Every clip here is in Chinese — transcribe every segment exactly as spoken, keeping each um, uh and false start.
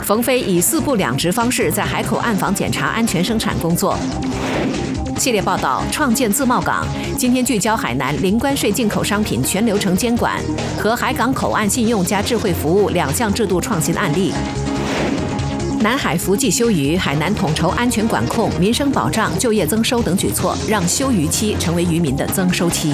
冯飞以四部两职方式在海口暗访检查安全生产工作。系列报道：创建自贸港，今天聚焦海南零关税进口商品全流程监管和海港口岸信用加智慧服务两项制度创新案例。南海伏季休渔，海南统筹安全管控、民生保障、就业增收等举措，让休渔期成为渔民的增收期。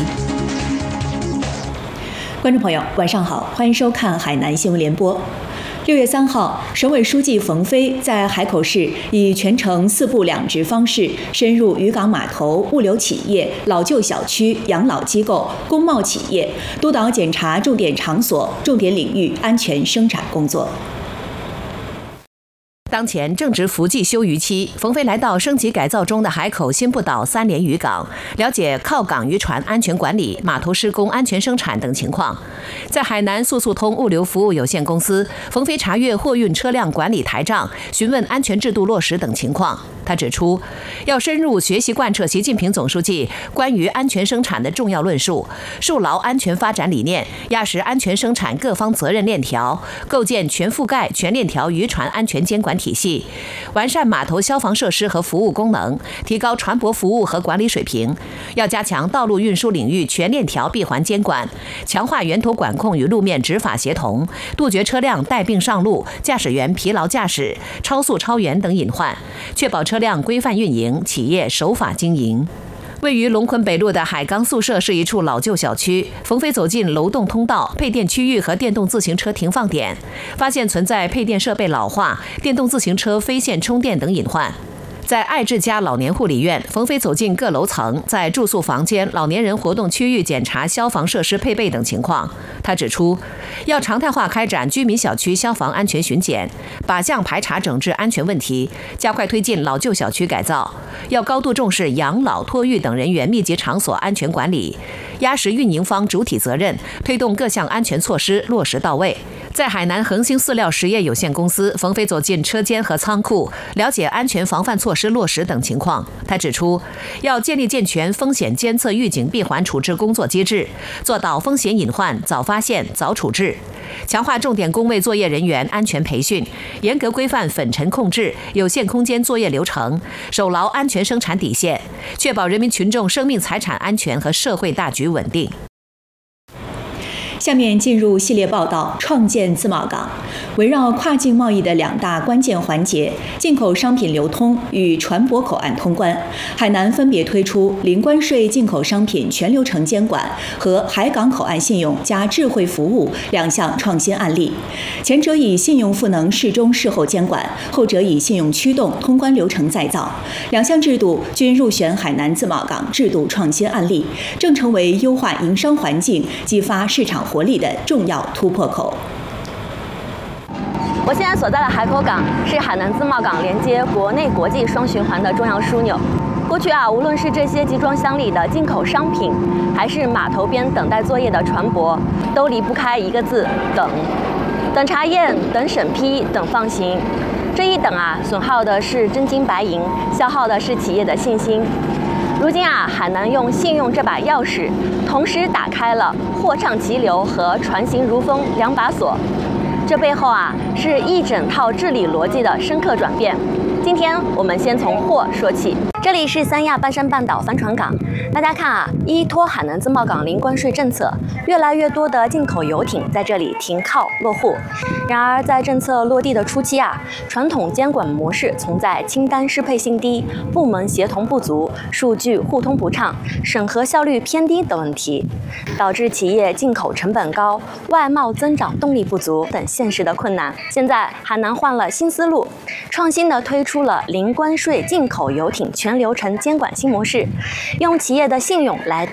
观众朋友，晚上好，欢迎收看海南新闻联播。六月三号，省委书记冯飞在海口市以全程四部两职方式，深入渔港码头、物流企业、老旧小区、养老机构、工贸企业，督导检查重点场所、重点领域安全生产工作。 当前正值伏季休渔期，冯飞来到升级改造中的海口新布岛三联渔港，了解靠港渔船安全管理、码头施工安全生产等情况。在海南速速通物流服务有限公司，冯飞查阅货运车辆管理台账，询问安全制度落实等情况。他指出，要深入学习贯彻习近平总书记关于安全生产的重要论述，树牢安全发展理念，压实安全生产各方责任链条，构建全覆盖、全链条渔船安全监管体系，完善码头消防设施和服务功能，提高船舶服务和管理水平。要加强道路运输领域全链条闭环监管，强化源头管控与路面执法协同，杜绝车辆带病上路、驾驶员疲劳驾驶、超速超员等隐患，确保车辆规范运营，企业守法经营。位于龙昆北路的海钢宿舍是一处老旧小区，冯飞走进楼栋通道、配电区域和电动自行车停放点，发现存在配电设备老化、电动自行车非线充电等隐患。在爱智家老年护理院，冯飞走进各楼层，在住宿房间、老年人活动区域检查消防设施配备等情况。他指出，要常态化开展居民小区消防安全巡检，靶向排查整治安全问题，加快推进老旧小区改造。要高度重视养老、托育等人员密集场所安全管理，压实运营方主体责任，推动各项安全措施落实到位。在海南恒兴饲料实业有限公司，冯飞走进车间和仓库，了解安全防范措施落实等情况。他指出，要建立健全风险监测预警闭环处置工作机制，做到风险隐患早发现、早处置，强化重点工位作业人员安全培训，严格规范粉尘控制、有限空间作业流程，守牢安全生产底线，确保人民群众生命财产安全和社会大局稳定。 下面进入系列报道：创建自贸港。围绕跨境贸易的两大关键环节——进口商品流通与船舶口岸通关，海南分别推出零关税进口商品全流程监管和海港口岸信用加智慧服务两项创新案例。前者以信用赋能事中事后监管，后者以信用驱动通关流程再造。两项制度均入选海南自贸港制度创新案例，正成为优化营商环境、激发市场活力的重要突破口。 我现在所在的海口港是海南自贸港连接国内国际双循环的重要枢纽。过去啊，无论是这些集装箱里的进口商品，还是码头边等待作业的船舶，都离不开一个字：等。等查验，等审批，等放行。这一等啊，损耗的是真金白银，消耗的是企业的信心。如今啊，海南用信用这把钥匙，同时打开了货畅其流和船行如风两把锁。这背后啊，是一整套治理逻辑的深刻转变。今天我们先从货说起。这里是三亚半山半岛帆船港，大家看啊，依托海南自贸港零关税政策，越来越多的进口游艇在这里停靠落户。然而，在政策落地的初期啊，传统监管模式存在清单适配性低、部门协同不足、数据互通不畅、审核效率偏低等问题，导致企业进口成本高、外贸增长动力不足等现实的困难。现在海南换了新思路，创新的推出了零关税进口游艇全流程监管新模式，用企业的信用来